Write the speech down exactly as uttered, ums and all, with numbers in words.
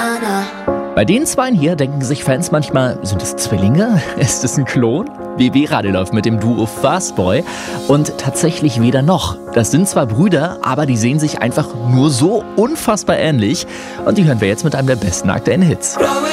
Bei den Zweien hier denken sich Fans manchmal, sind es Zwillinge? Ist es ein Klon? W W-Radio läuft mit dem Duo Fastboy und tatsächlich weder noch. Das sind zwar Brüder, aber die sehen sich einfach nur so unfassbar ähnlich und die hören wir jetzt mit einem der besten aktuellen Hits.